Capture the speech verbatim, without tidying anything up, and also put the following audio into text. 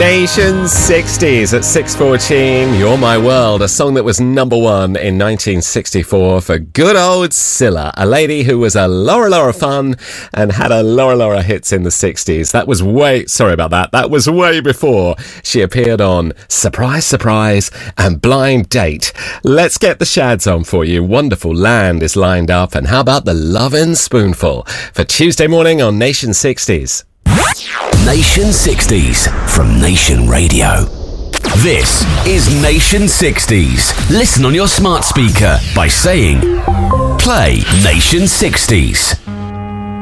Nation sixties at six fourteen. You're My World, a song that was number one in nineteen sixty-four for good old Cilla, a lady who was a Laura Laura fan and had a Laura Laura hits in the sixties. That was way, sorry about that, that was way before she appeared on Surprise, Surprise and Blind Date. Let's get the shads on for you. Wonderful Land is lined up, and how about the Lovin' Spoonful for Tuesday morning on Nation sixties. Nation sixties from Nation Radio. This is Nation sixties. Listen on your smart speaker by saying, play Nation sixties.